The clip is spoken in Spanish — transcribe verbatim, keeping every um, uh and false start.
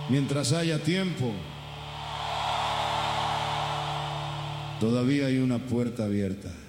Mientras haya tiempo, todavía hay una puerta abierta.